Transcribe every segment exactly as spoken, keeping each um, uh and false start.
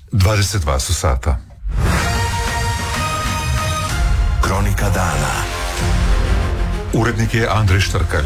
dvadeset dva su sata. Kronika dana. Urednik je Andrej Štrkalj.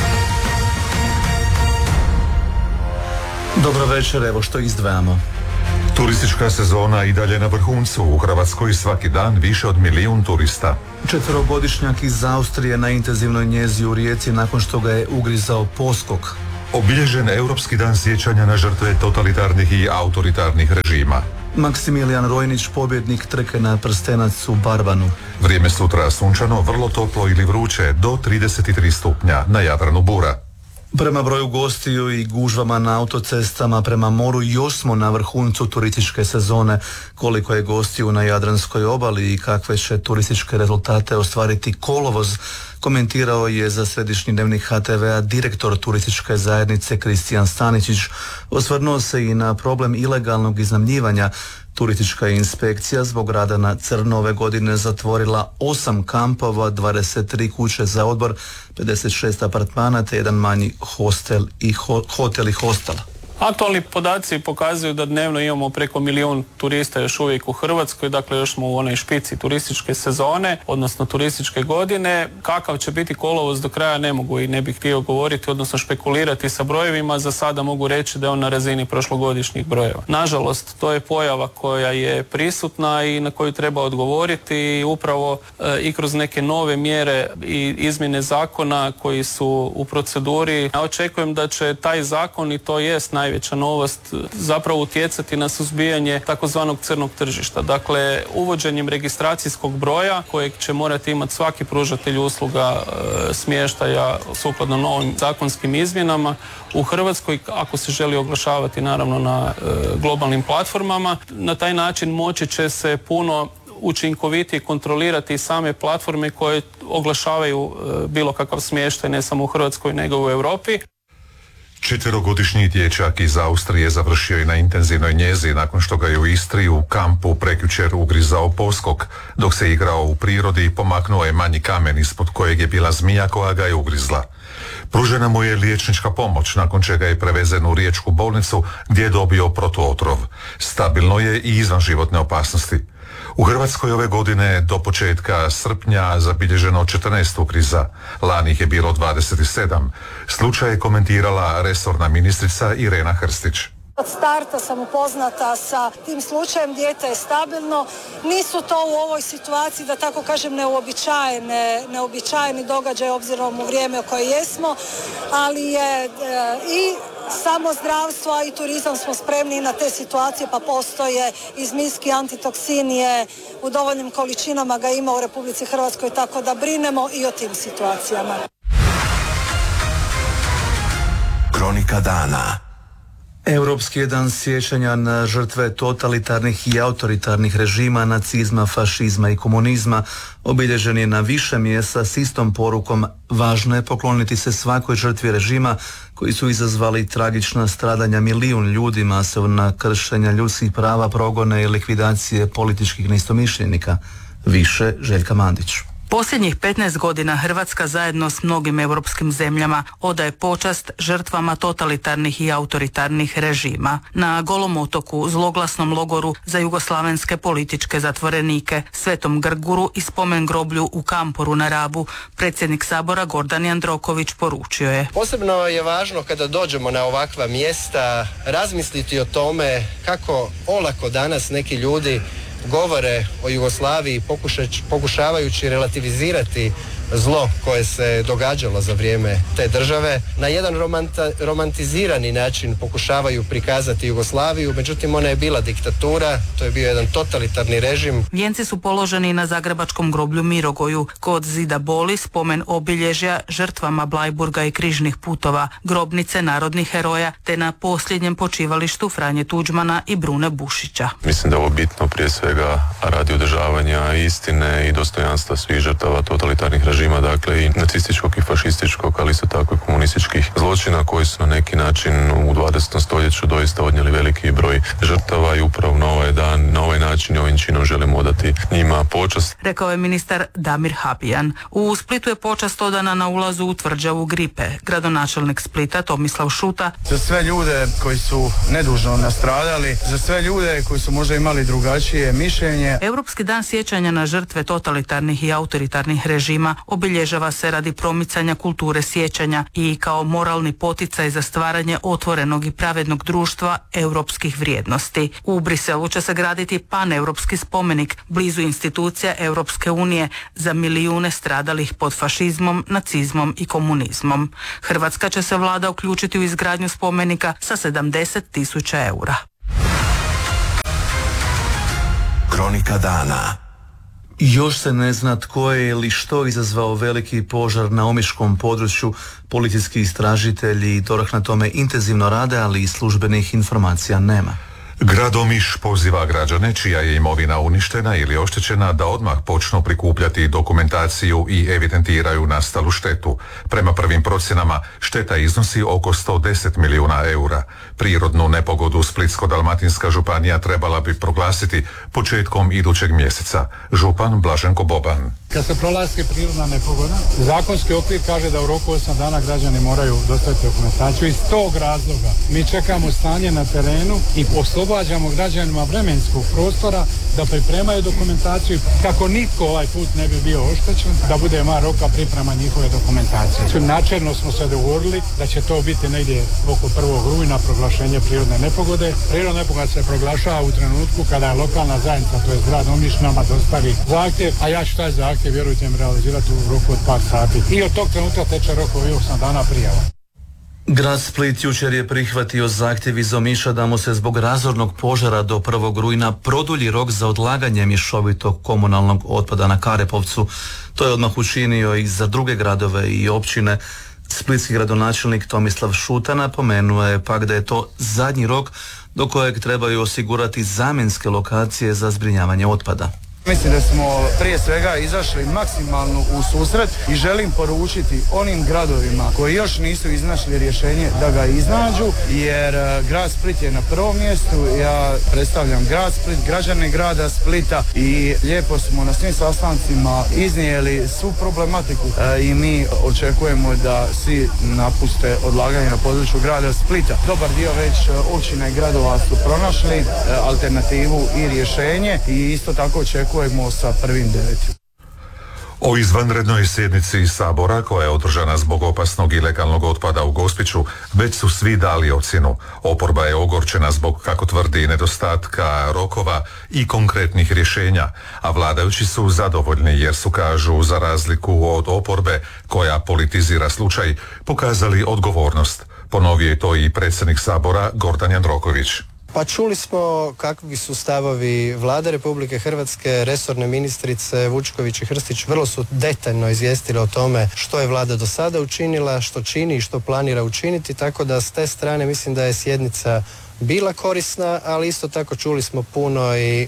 Dobro večer, evo što izdvajamo. Turistička sezona i dalje na vrhuncu. U Hrvatskoj svaki dan više od milijun turista. Četverogodišnjak iz Austrije na intenzivnoj njezi u Rijeci nakon što ga je ugrizao poskok. Obilježen Europski dan sjećanja na žrtve totalitarnih i autoritarnih režima. Maksimilijan Rojnić, pobjednik trke na prstenac u Barbanu. Vrijeme sutra sunčano, vrlo toplo ili vruće, do trideset tri stupnja, na Jadranu bura. Prema broju gostiju i gužvama na autocestama prema moru još smo na vrhuncu turističke sezone. Koliko je gostiju na Jadranskoj obali i kakve će turističke rezultate ostvariti kolovoz, komentirao je za središnji dnevnik ha te vea direktor turističke zajednice Kristijan Staničić. Osvrnuo se i na problem ilegalnog iznajmljivanja. Turistička inspekcija zbog rada na crno ove godine zatvorila osam kampova, dvadeset tri kuće za odmor, pedeset šest apartmana te jedan manji hostel i ho, hotel i hostel. Aktualni podaci pokazuju da dnevno imamo preko milijun turista još uvijek u Hrvatskoj, dakle još smo u onoj špici turističke sezone, odnosno turističke godine. Kakav će biti kolovoz do kraja ne mogu i ne bih htio govoriti, odnosno špekulirati sa brojevima. Za sada mogu reći da je on na razini prošlogodišnjih brojeva. Nažalost, to je pojava koja je prisutna i na koju treba odgovoriti i upravo e, i kroz neke nove mjere i izmjene zakona koji su u proceduri. Ja očekujem da će taj zakon, i to jest naj najveća novost, zapravo utjecati na suzbijanje takozvanog crnog tržišta. Dakle, uvođenjem registracijskog broja kojeg će morati imati svaki pružatelj usluga e, smještaja sukladno novim zakonskim izmjenama u Hrvatskoj, ako se želi oglašavati naravno na e, globalnim platformama. Na taj način moći će se puno učinkovitije kontrolirati same platforme koje oglašavaju e, bilo kakav smještaj ne samo u Hrvatskoj nego u Europi. Četverogodišnji dječak iz Austrije završio je na intenzivnoj njezi nakon što ga je u Istri u kampu prekjučer ugrizao poskok. Dok se igrao u prirodi, pomaknuo je manji kamen ispod kojeg je bila zmija koja ga je ugrizla. Pružena mu je liječnička pomoć, nakon čega je prevezen u riječku bolnicu gdje je dobio protuotrov. Stabilno je i izvan životne opasnosti. U Hrvatskoj ove godine do početka srpnja zabilježeno četrnaest ugriza, lani ih je bilo dvadeset sedam. Slučaj je komentirala resorna ministrica Irena Hrstić. Od starta sam upoznata sa tim slučajem, dijete je stabilno, nisu to u ovoj situaciji, da tako kažem, neuobičajene, neuobičajeni događaj obzirom u vrijeme u koje jesmo, ali je e, i samo zdravstvo i turizam smo spremni na te situacije, pa postoje i zmijski antitoksin je u dovoljnim količinama, ga ima u Republici Hrvatskoj, tako da brinemo i o tim situacijama. Kronika dana. Europski je dan sjećanja na žrtve totalitarnih i autoritarnih režima, nacizma, fašizma i komunizma. Obilježen je na više mjesta s istom porukom: važno je pokloniti se svakoj žrtvi režima koji su izazvali tragična stradanja milijun ljudi, masovna kršenja ljudskih prava, progone i likvidacije političkih neistomišljenika. Više Željka Mandić. Posljednjih petnaest godina Hrvatska zajedno s mnogim europskim zemljama odaje počast žrtvama totalitarnih i autoritarnih režima. Na Golom otoku, zloglasnom logoru za jugoslavenske političke zatvorenike, Svetom Grguru i spomen groblju u Kamporu na Rabu, predsjednik Sabora Gordan Jandroković poručio je: posebno je važno kada dođemo na ovakva mjesta razmisliti o tome kako olako danas neki ljudi govore o Jugoslaviji pokušavajući relativizirati zlo koje se događalo za vrijeme te države. Na jedan romanta, romantizirani način pokušavaju prikazati Jugoslaviju, međutim ona je bila diktatura, to je bio jedan totalitarni režim. Vijenci su položeni na zagrebačkom groblju Mirogoju, kod zida boli spomen obilježja žrtvama Blajburga i križnih putova, grobnice narodnih heroja, te na posljednjem počivalištu Franje Tuđmana i Brune Bušića. Mislim da je ovo bitno prije svega radi održavanja istine i dostojanstva svih žrtava totalitarnih režima režima, dakle i nacističkog i fašističkog, ali isto tako i komunističkih zločina koji su na neki način u dvadesetom stoljeću doista odnijeli veliki broj žrtava i upravo na ovaj dan, na ovaj način i ovim činom želimo odati njima počast. Rekao je ministar Damir Habijan. U Splitu je počast odana na ulazu u tvrđavu Gripe. Gradonačelnik Splita Tomislav Šuta. Za sve ljude koji su nedužno nastradali, za sve ljude koji su možda imali drugačije mišljenje. Europski dan sjećanja na žrtve totalitarnih i autoritarnih režima obilježava se radi promicanja kulture sjećanja i kao moralni poticaj za stvaranje otvorenog i pravednog društva europskih vrijednosti. U Briselu će se graditi paneuropski spomenik blizu institucija Europske unije za milijune stradalih pod fašizmom, nacizmom i komunizmom. Hrvatska će se vlada uključiti u izgradnju spomenika sa sedamdeset tisuća eura. Kronika dana. Još se ne zna tko je ili što izazvao veliki požar na omiškom području. Policijski istražitelji i D O R H na tome intenzivno rade, ali i službenih informacija nema. Grad Omiš poziva građane čija je imovina uništena ili oštećena da odmah počnu prikupljati dokumentaciju i evidentiraju nastalu štetu. Prema prvim procjenama šteta iznosi oko sto deset milijuna eura. Prirodnu nepogodu Splitsko-dalmatinska županija trebala bi proglasiti početkom idućeg mjeseca. Župan Blaženko Boban. Kad se proglasi prirodna nepogoda, zakonski okvir kaže da u roku osam dana građani moraju dostaviti dokumentaciju. Iz tog razloga mi čekamo stanje na terenu i oslobađamo građanima vremenskog prostora da pripremaju dokumentaciju kako nitko ovaj put ne bi bio oštećen, da bude mar roka priprema njihove dokumentacije. Načelno smo se dogovorili da će to biti negdje oko prvog rujna proglašenje prirodne nepogode. Prirodna nepogoda se proglašava u trenutku kada je lokalna zajednica, to je grad Omiš, nama dostavi zahtjev, a ja ću taj zahtjev, vjerujte mi, realizirati u roku od par sati. I od tog trenutka teče rok ovih osam dana prijava. Grad Split jučer je prihvatio zahtjev iz Omiša da mu se zbog razornog požara do prvog rujna produlji rok za odlaganje mješovitog komunalnog otpada na Karepovcu. To je odmah učinio i za druge gradove i općine. Splitski gradonačelnik Tomislav Šuta napomenuo je pak da je to zadnji rok do kojeg trebaju osigurati zamjenske lokacije za zbrinjavanje otpada. Mislim da smo prije svega izašli maksimalno u susret i želim poručiti onim gradovima koji još nisu iznašli rješenje da ga iznađu, jer grad Split je na prvom mjestu. Ja predstavljam grad Split, građane grada Splita i lijepo smo na svim sastancima iznijeli svu problematiku i mi očekujemo da svi napuste odlaganje na području grada Splita. Dobar dio već općina i gradova su pronašli alternativu i rješenje i isto tako očekujemo sa prvim devetim. O izvanrednoj sjednici Sabora koja je održana zbog opasnog ilegalnog otpada u Gospiću već su svi dali ocjenu. Oporba je ogorčena zbog, kako tvrdi, nedostatka rokova i konkretnih rješenja, a vladajući su zadovoljni jer su, kažu, za razliku od oporbe koja politizira slučaj, pokazali odgovornost. Ponovio je to i predsjednik Sabora Gordan Jandroković. Pa čuli smo kakvi su stavovi Vlade Republike Hrvatske, resorne ministrice Vučković i Hrstić vrlo su detaljno izvijestile o tome što je Vlada do sada učinila, što čini i što planira učiniti, tako da s te strane mislim da je sjednica bila korisna, ali isto tako čuli smo puno i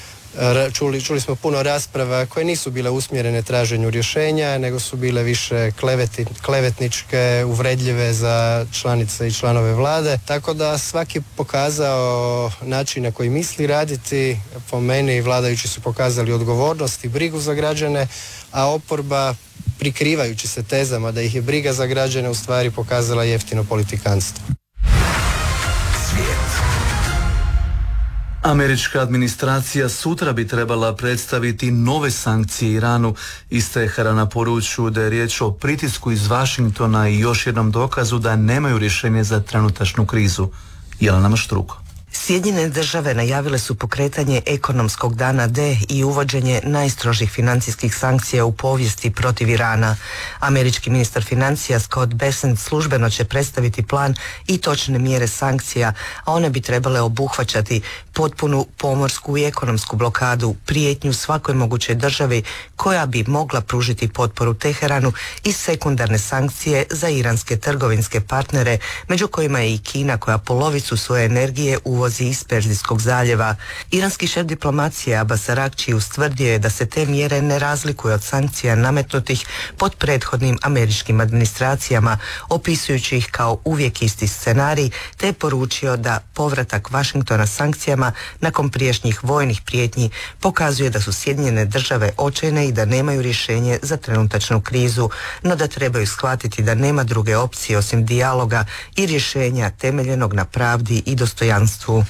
Čuli, čuli smo puno rasprava koje nisu bile usmjerene traženju rješenja, nego su bile više kleveti, klevetničke, uvredljive za članice i članove vlade. Tako da svaki pokazao način na koji misli raditi. Po meni vladajući su pokazali odgovornost i brigu za građane, a oporba, prikrivajući se tezama da ih je briga za građane, u stvari pokazala jeftino politikanstvo. Američka administracija sutra bi trebala predstaviti nove sankcije Iranu. Iz Teherana poručuju da je riječ o pritisku iz Washingtona i još jednom dokazu da nemaju rješenje za trenutačnu krizu. Jelena Maštruko. Sjedinjene države najavile su pokretanje ekonomskog dana D i uvođenje najstrožih financijskih sankcija u povijesti protiv Irana. Američki ministar financija Scott Bessent službeno će predstaviti plan i točne mjere sankcija, a one bi trebale obuhvaćati potpunu pomorsku i ekonomsku blokadu, prijetnju svakoj mogućoj državi koja bi mogla pružiti potporu Teheranu i sekundarne sankcije za iranske trgovinske partnere, među kojima je i Kina koja polovicu svoje energije uvozi uvozi iz Perzijskog zaljeva. Iranski šef diplomacije Abbas Araghči ustvrdio je da se te mjere ne razlikuju od sankcija nametnutih pod prethodnim američkim administracijama, opisujući ih kao uvijek isti scenarij, te je poručio da povratak Washingtona sankcijama nakon prijašnjih vojnih prijetnji pokazuje da su Sjedinjene države očajne i da nemaju rješenje za trenutačnu krizu, no da trebaju shvatiti da nema druge opcije osim dijaloga i rješenja temeljenog na pravdi i dostojanstvu.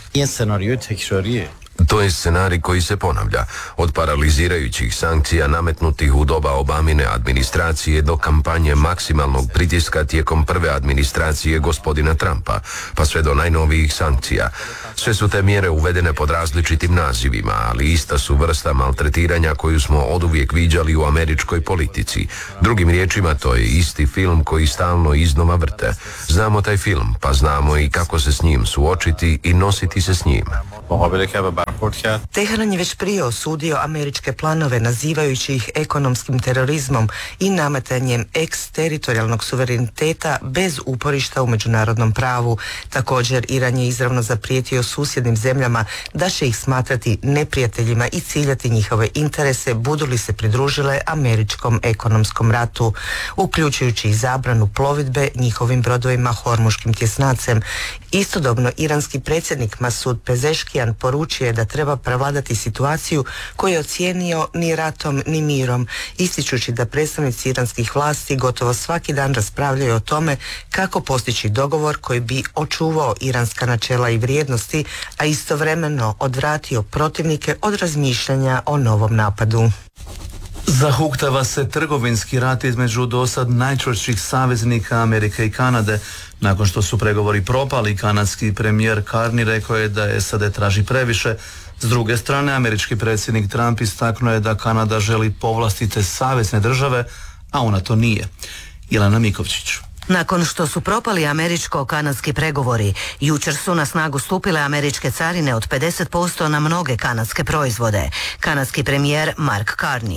To je scenarij koji se ponavlja, od paralizirajućih sankcija nametnutih u doba Obamine administracije do kampanje maksimalnog pritiska tijekom prve administracije gospodina Trumpa, pa sve do najnovijih sankcija. Sve su te mjere uvedene pod različitim nazivima, ali ista su vrsta maltretiranja koju smo oduvijek viđali u američkoj politici. Drugim riječima, to je isti film koji stalno iznova vrte. Znamo taj film, pa znamo i kako se s njim suočiti i nositi se s njim. Teheran je već prije osudio američke planove nazivajući ih ekonomskim terorizmom i nametanjem eksteritorijalnog suvereniteta bez uporišta u međunarodnom pravu. Također, Iran je izravno zaprijetio susjednim zemljama da će ih smatrati neprijateljima i ciljati njihove interese budu li se pridružile američkom ekonomskom ratu, uključujući i zabranu plovidbe njihovim brodovima Hormuškim tjesnacem. Istodobno, iranski predsjednik Masud Pezeškijan poručio je da treba prevladati situaciju koju je ocijenio ni ratom ni mirom, ističući da predstavnici iranskih vlasti gotovo svaki dan raspravljaju o tome kako postići dogovor koji bi očuvao iranska načela i vrijednosti, a istovremeno odvratio protivnike od razmišljanja o novom napadu. Zahuktava se trgovinski rat između dosad najčvršćih saveznika Amerike i Kanade. Nakon što su pregovori propali, kanadski premijer Carney rekao je da S A D traži previše. S druge strane, američki predsjednik Trump istaknuo je da Kanada želi povlastite savezne države, a ona to nije. Jelena Mikovčić. Nakon što su propali američko-kanadski pregovori, jučer su na snagu stupile američke carine od pedeset posto na mnoge kanadske proizvode. Kanadski premijer Mark Carney.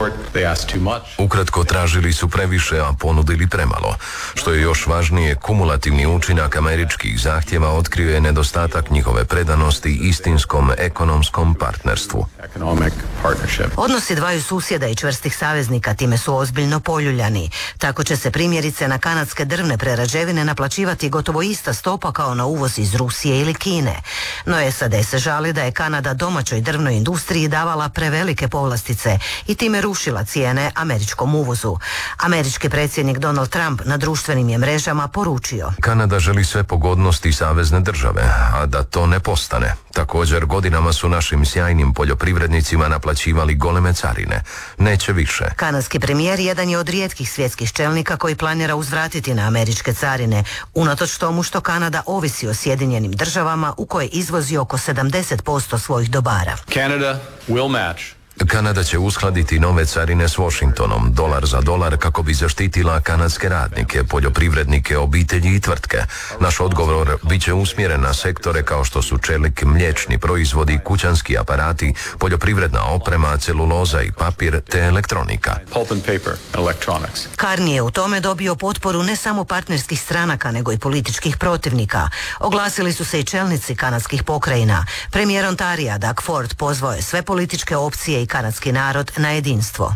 Ukratko, tražili su previše, a ponudili premalo. Što je još važnije, kumulativni učinak američkih zahtjeva otkrio je nedostatak njihove predanosti istinskom ekonomskom partnerstvu. Odnosi dvaju susjeda i čvrstih saveznika time su ozbiljno poljuljani. Tako će se primjerice na kanadske drvne prerađevine naplaćivati gotovo ista stopa kao na uvoz iz Rusije ili Kine. No S A D se žali da je Kanada domaćoj drvnoj industriji davala prevelike povlastice i time rušila cijene američkom uvozu. Američki predsjednik Donald Trump na društvenim je mrežama poručio: Kanada želi sve pogodnosti savezne države, a da to ne postane. Također, godinama su našim sjajnim poljoprivrednicima naplaćivali goleme carine. Neće više. Kanadski premijer jedan je od rijetkih svjetskih čelnika koji planira uzvratiti na američke carine, unatoč tomu što Kanada ovisi o Sjedinjenim državama u koje izvozi oko sedamdeset posto svojih dobara. Canada will match. Kanada će uskladiti nove carine s Washingtonom, dolar za dolar, kako bi zaštitila kanadske radnike, poljoprivrednike, obitelji i tvrtke. Naš odgovor bit će usmjeren na sektore kao što su čelik, mliječni proizvodi, kućanski aparati, poljoprivredna oprema, celuloza i papir te elektronika. Pulp and paper, electronics. Carney je u tome dobio potporu ne samo partnerskih stranaka, nego i političkih protivnika. Oglasili su se i čelnici kanadskih pokrajina. Premijer Ontarija Doug Ford pozvao je sve političke opcije i kanadski narod na jedinstvo.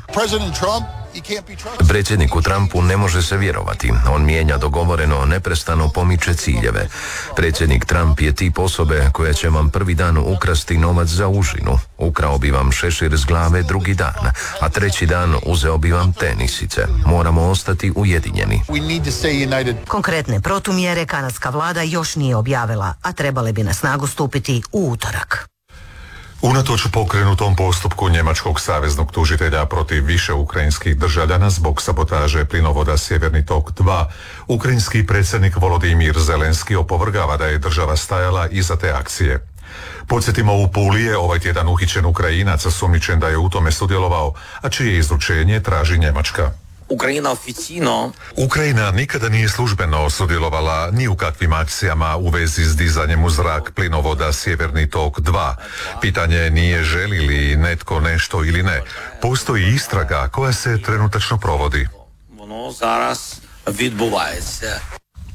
Predsjedniku Trumpu ne može se vjerovati. On mijenja dogovoreno, neprestano pomiče ciljeve. Predsjednik Trump je tip osobe koja će vam prvi dan ukrasti novac za užinu. Ukrao bi vam šešir s glave drugi dan, a treći dan uzeo bi vam tenisice. Moramo ostati ujedinjeni. Konkretne protumjere kanadska vlada još nije objavila, a trebale bi na snagu stupiti u utorak. Unatoč pokrenutom postupku njemačkog saveznog tužitelja protiv više ukrajinskih državljana zbog sabotaže plinovoda Sjeverni tok dva, ukrajinski predsjednik Volodimir Zelenski opovrgava da je država stajala iza te akcije. Podsjetimo, u Puli je ovaj tjedan uhićen Ukrajinac osumnjičen da je u tome sudjelovao, a čije izručenje traži Njemačka. Ukrajina oficino... Ukrajina nikada nije službeno sudjelovala ni u kakvim akcijama u vezi s dizanjem u zrak plinovoda Sjeverni tok dva. Pitanje nije želi li netko nešto ili ne. Postoji istraga koja se trenutačno provodi. Ono zaraz відбувається.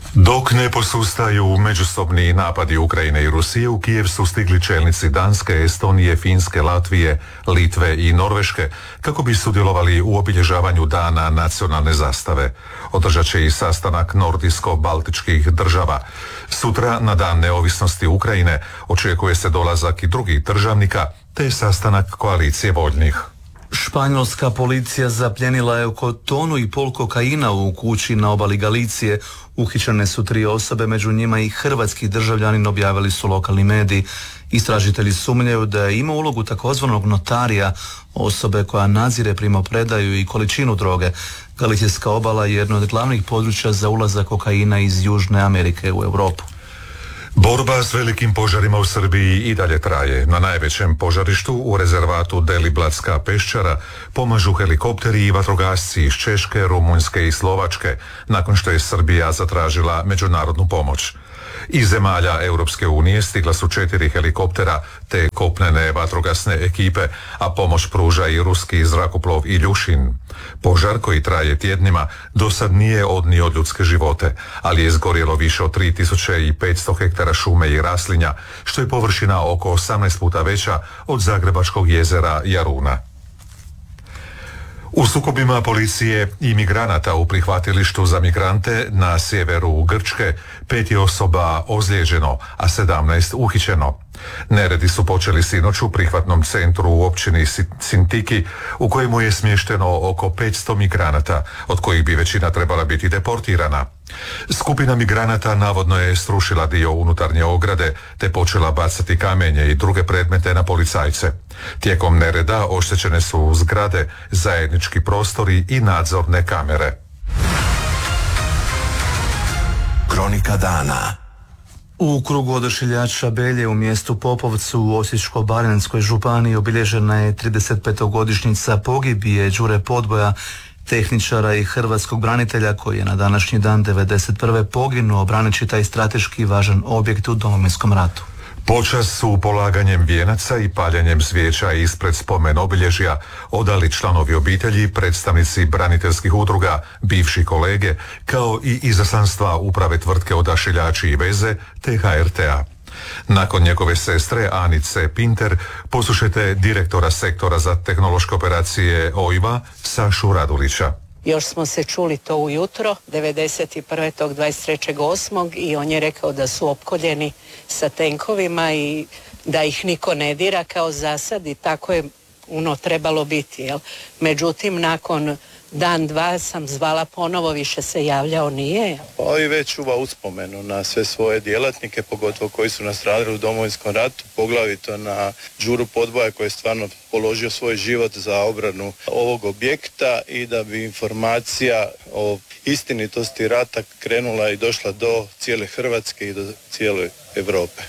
Dok ne posustaju međusobni napadi Ukrajine i Rusije, u Kijev su stigli čelnici Danske, Estonije, Finske, Latvije, Litve i Norveške kako bi sudjelovali u obilježavanju Dana nacionalne zastave. Održat će i sastanak nordijsko-baltičkih država. Sutra, na Dan neovisnosti Ukrajine, očekuje se dolazak i drugih državnika, te sastanak koalicije voljnih. Španjolska policija zapljenila je oko tonu i pol kokaina u kući na obali Galicije. Uhićene su tri osobe, među njima i hrvatski državljanin, objavili su lokalni mediji. Istražitelji sumnjaju da je imao ulogu takozvanog notarija, osobe koja nadzire primopredaju i količinu droge. Galicijska obala je jedno od glavnih područja za ulazak kokaina iz Južne Amerike u Europu. Borba s velikim požarima u Srbiji i dalje traje. Na najvećem požarištu u rezervatu Deliblatska peščara pomažu helikopteri i vatrogasci iz Češke, Rumunjske i Slovačke, nakon što je Srbija zatražila međunarodnu pomoć. Iz zemalja Europske unije stigla su četiri helikoptera te kopnene vatrogasne ekipe, a pomoć pruža i ruski zrakoplov Iljušin. Požar, koji traje tjednima, do sad nije odnio ljudske živote, ali je izgorjelo više od tri tisuće petsto hektara šume i raslinja, što je površina oko osamnaest puta veća od Zagrebačkog jezera Jaruna. U sukobima policije i migranata u prihvatilištu za migrante na sjeveru Grčke pet je osoba ozlijeđeno, a sedamnaest uhićeno. Neredi su počeli sinoć u prihvatnom centru u općini Sintiki, u kojemu je smješteno oko petsto migranata, od kojih bi većina trebala biti deportirana. Skupina migranata navodno je srušila dio unutarnje ograde te počela bacati kamenje i druge predmete na policajce. Tijekom nereda oštećene su zgrade, zajednički prostori i nadzorne kamere. Kronika dana. U krugu odašiljača Belje u mjestu Popovcu u Osječko-baranjskoj županiji obilježena je tridesetpetogodišnjica pogibije Đure Podboja, tehničara i hrvatskog branitelja koji je na današnji dan devedeset prve poginuo braneći taj strateški važan objekt u Domovinskom ratu. Počast su polaganjem vijenaca i paljenjem svijeća ispred spomen obilježja odali članovi obitelji, predstavnici braniteljskih udruga, bivši kolege, kao i izaslanstva uprave tvrtke Odašiljači i veze te ha er te a. Nakon njegove sestre Anice Pinter poslušajte direktora sektora za tehnološke operacije O I V-a Sašu Radulića. Još smo se čuli to ujutro, devedeset prve tog dvadeset trećeg osmog i on je rekao da su opkoljeni sa tenkovima i da ih niko ne dira kao zasad i tako je ono trebalo biti. Jel? Međutim, nakon dan, dva sam zvala ponovo, više se javljao nije. Pa i već čuva uspomenu na sve svoje djelatnike, pogotovo koji su nastradali u Domovinskom ratu, poglavito na Đuru Podboja koji je stvarno položio svoj život za obranu ovog objekta i da bi informacija o istinitosti rata krenula i došla do cijele Hrvatske i do cijele Europe.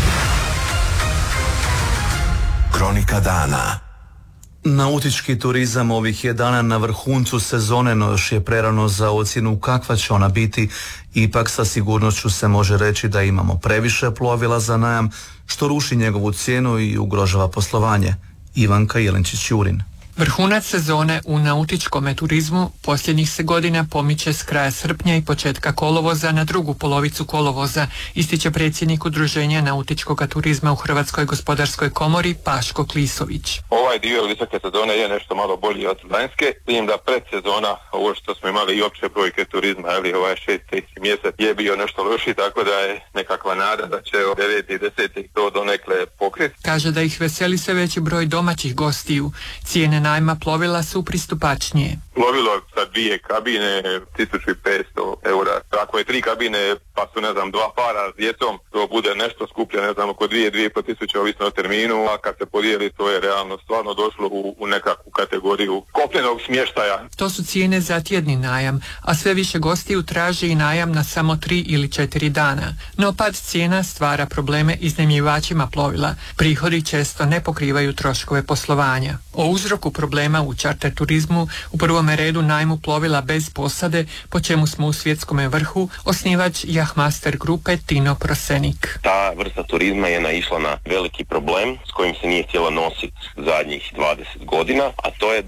Kronika dana. Nautički turizam ovih je dana na vrhuncu sezone, no još je prerano za ocjenu kakva će ona biti. Ipak sa sigurnošću se može reći da imamo previše plovila za najam, što ruši njegovu cijenu i ugrožava poslovanje. Ivanka Jelenčić-Jurin. Vrhunac sezone u nautičkom turizmu posljednjih se godina pomiče s kraja srpnja i početka kolovoza na drugu polovicu kolovoza, ističe predsjednik Udruženja nautičkog turizma u Hrvatskoj gospodarskoj komori Paško Klisović. Ovaj dio visoke sezone je nešto malo bolji od lanjske, vidim da predsezona, ovo što smo imali i opće brojke turizma, ali ovaj šesti mjesec je bio nešto loši, tako da je nekakva nada da će od deveti i deseti to donekle pokriti. Kaže da ih veseli sve veći broj domaćih gostiju. Cijene najma plovila su pristupačnije. Plovilo sa dvije kabine, tisuću petsto eura. Ako je tri kabine, pa su, ne znam, dva para s djecom, to bude nešto skuplje, ne znam, oko dvije, dvije po tisuće, ovisno o terminu, a kad se podijeli, to je realno stvarno došlo u, u nekakvu kategoriju kopnenog smještaja. To su cijene za tjedni najam, a sve više gostiju traži i najam na samo tri ili četiri dana. No pad cijena stvara probleme iznajmljivačima plovila. Prihodi često ne pokrivaju troškove poslovanja. O uzroku problema u čarter turizmu, u prvom redu najmu plovila bez posade, po čemu smo u svjetskome vrhu, osnivač Yachtmaster grupe Tino Prosenik. Ta vrsta turizma je naišla na veliki problem s kojim se nije htjela nositi zadnjih dvadeset godina, a to je da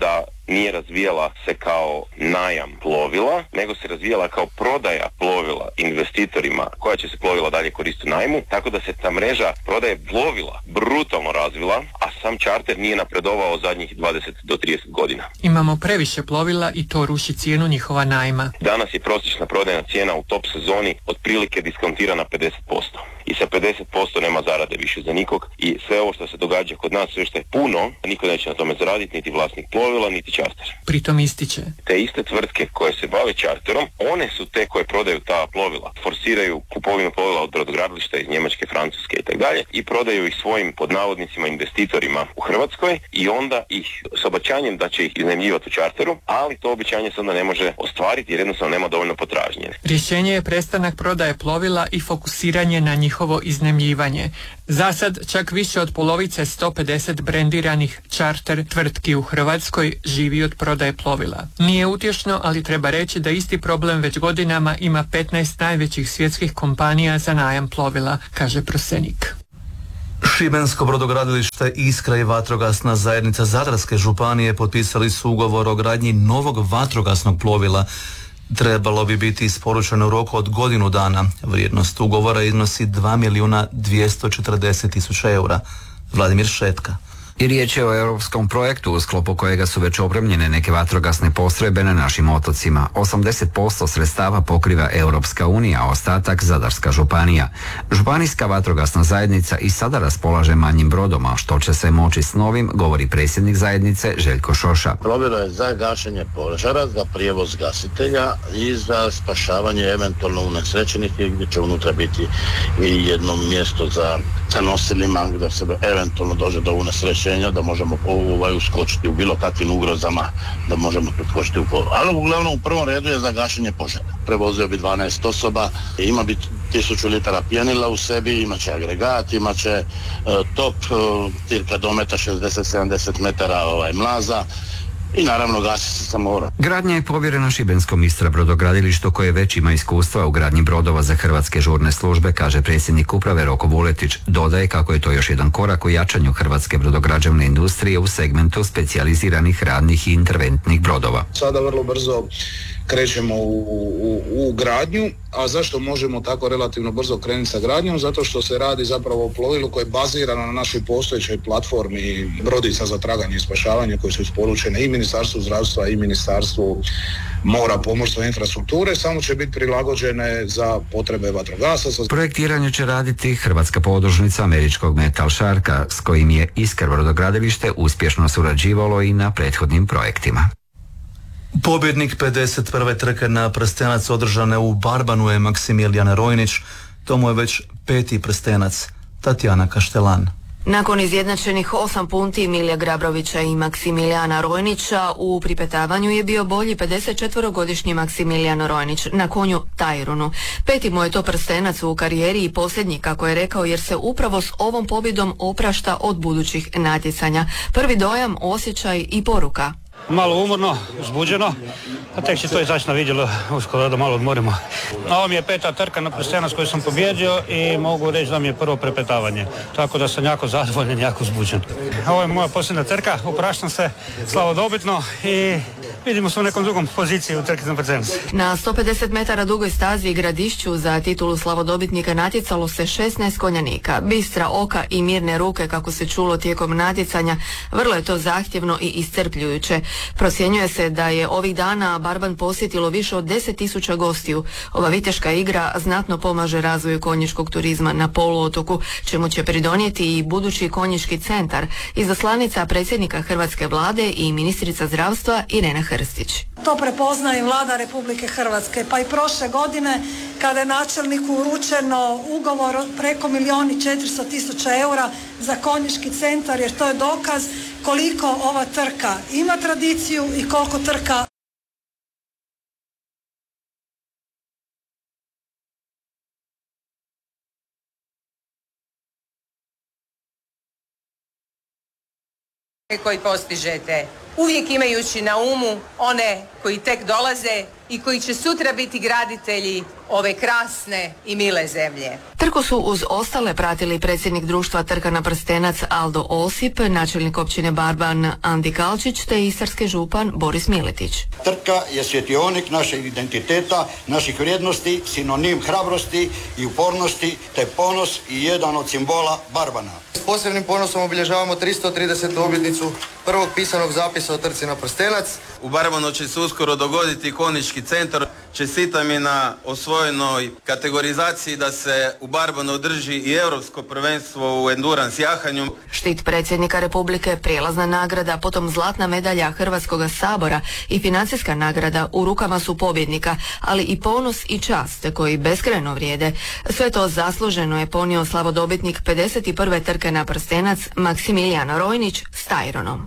nije razvijala se kao najam plovila, nego se razvijala kao prodaja plovila investitorima koja će se plovila dalje koristiti u najmu, tako da se ta mreža prodaje plovila brutalno razvila, a sam čarter nije napredovao zadnjih dvadeset do trideset godina. Imamo previše plovila i to ruši cijenu njihova najma. Danas je prosječna prodajna cijena u top sezoni otprilike diskontirana pedeset posto. I sa pedeset posto nema zarade više za nikog i sve ovo što se događa kod nas, sve što je puno, niko neće na tome zaraditi, niti vlasnik plovila, niti čarter. Pritom ističe. Te iste tvrtke koje se bave čarterom, one su te koje prodaju ta plovila, forsiraju kupovinu plovila od brodogradilišta iz Njemačke, Francuske i tako dalje i prodaju ih svojim pod navodnicima investitorima u Hrvatskoj i onda ih s obećanjem da će ih iznajmljivati u čarteru, ali to obećanje se onda ne može ostvariti jer jednostavno nema dovoljno potražnje. Rješenje je prestanak prodaje plovila i fokusiranje na njihovo iznajmljivanje. Za sad čak više od polovice sto pedeset brendiranih čarter tvrtki u Hrvatskoj živi od prodaje plovila. Nije utješno, ali treba reći da isti problem već godinama ima petnaest najvećih svjetskih kompanija za najam plovila, kaže Prosenik. Šibensko brodogradilište Iskra i vatrogasna zajednica Zadarske županije potpisali su ugovor o gradnji novog vatrogasnog plovila. Trebalo bi biti isporučeno u roku od godinu dana. Vrijednost ugovora iznosi dva milijuna dvjesto četrdeset tisuća eura. Vladimir Šetka. I riječ je o europskom projektu u sklopu kojega su već opremljene neke vatrogasne postrojbe na našim otocima. osamdeset posto sredstava pokriva Europska unija, a ostatak Zadarska županija. Županijska vatrogasna zajednica i sada raspolaže manjim brodom, a što će se moći s novim, govori predsjednik zajednice Željko Šoša. Plovilo je za gašenje požara, za prijevoz gasitelja i za spašavanje eventualno unesrećenih, gdje će unutra biti i jedno mjesto za, za nosilima gdje se eventualno dođe do unesrećenja, da možemo ovaj, uskočiti u bilo kakvim ugrozama, da možemo uskočiti u polu. Ali uglavnom u prvom redu je za gašenje požara. Prevozio bi dvanaest osoba, ima bi tisuću litara pjenila u sebi, imaće agregat, imaće uh, top, uh, cirka do meta šezdeset do sedamdeset metara ovaj, mlaza, i naravno gasi se sa mora. Gradnja je povjerena šibenskom Istra brodogradilištu koje već ima iskustva u gradnji brodova za hrvatske žurne službe, kaže predsjednik uprave Roko Vuletić. Dodaje kako je to još jedan korak u jačanju hrvatske brodograđevne industrije u segmentu specijaliziranih radnih i interventnih brodova. Sada vrlo brzo krećemo u, u, u gradnju, a zašto možemo tako relativno brzo krenuti sa gradnjom? Zato što se radi zapravo o plovilu koje je bazirano na našoj postojećoj platformi brodica za traganje i spašavanje koje su isporučene i Ministarstvu zdravstva i Ministarstvu mora, pomorstva i infrastrukture, samo će biti prilagođene za potrebe vatrogasaca. Projektiranje će raditi hrvatska podružnica američkog Metal Sharka, s kojim je Iskra brodogradilište uspješno surađivalo i na prethodnim projektima. Pobjednik pedeset prve trke na prstenac održane u Barbanu je Maksimilijan Rojnić. To mu je već peti prstenac. Tatjana Kaštelan. Nakon izjednačenih osam punti Milija Grabrovića i Maksimilijana Rojnića, u pripetavanju je bio bolji pedesetčetverogodišnji Maksimilijan Rojnić na konju Tajrunu. Peti mu je to prstenac u karijeri i posljednji, kako je rekao, jer se upravo s ovom pobjedom oprašta od budućih natjecanja. Prvi dojam, osjećaj i poruka. Malo umorno, uzbuđeno, a tek će to izaći na vidjelo uskoro da malo odmorimo. Ovo mi je peta trka na prstenac koju sam pobjedio i mogu reći da mi je prvo prepetavanje, tako da sam jako zadovoljan, jako uzbuđen. Ovo je moja posljednja trka, upraštam se slavodobitno i vidimo se u nekom drugom poziciji u trki na prstenac. Na sto pedeset metara dugoj stazi i Gradišću za titulu slavodobitnika natjecalo se šesnaest konjanika. Bistra oka i mirne ruke, kako se čulo tijekom natjecanja, vrlo je to zahtjevno i iscrpljujuće. Procjenjuje se da je ovih dana Barban posjetilo više od deset tisuća gostiju. Ova viteška igra znatno pomaže razvoju konjičkog turizma na poluotoku, čemu će pridonijeti i budući konjički centar. Izaslanica predsjednika Hrvatske vlade i ministrica zdravstva Irena Hrstić. To prepoznaje Vlada Republike Hrvatske, pa i prošle godine kada je načelniku uručeno ugovor preko milijun i četiristo tisuća eura za konjički centar, jer to je dokaz koliko ova trka ima tradiciju i koliko trka koji postižete, uvijek imajući na umu one koji tek dolaze i koji će sutra biti graditelji ove krasne i mile zemlje. Trku su uz ostale pratili predsjednik društva Trka na prstenac Aldo Osip, načelnik općine Barban Andi Kalčić te istarski župan Boris Miletić. Trka je svjetionik našeg identiteta, naših vrijednosti, sinonim hrabrosti i upornosti te ponos i jedan od simbola Barbana. S posebnim ponosom obilježavamo tristo tridesetu obljetnicu prvog pisanog zapisa o trci na prstenac. U Barbanu će se uskoro dogoditi ikonički centar. Čestitam i na osvojenoj kategorizaciji da se u Barbanu održi i europsko prvenstvo u endurance jahanju. Štit predsjednika Republike, prijelazna nagrada, potom zlatna medalja Hrvatskoga sabora i financijska nagrada u rukama su pobjednika, ali i ponos i čast koji beskrajno vrijede. Sve to zasluženo je ponio slavodobitnik pedeset prve trke na prstenac Maksimilijan Rojnić s Tajronom.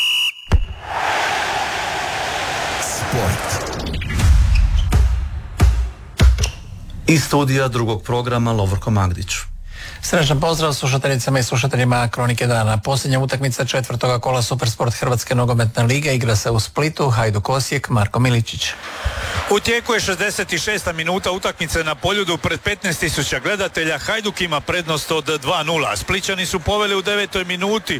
Sport. Iz studija drugog programa Lovorko Magdić. Srećan pozdrav slušateljicama i slušateljima Kronike dana. Posljednja utakmica četvrtoga kola Supersport Hrvatske nogometne lige igra se u Splitu. Hajduk Osijek, Marko Miličić. U tijeku je šezdeset šesta minuta utakmice na Poljudu pred petnaest tisuća gledatelja. Hajduk ima prednost od dva nula. Splićani su poveli u devetoj minuti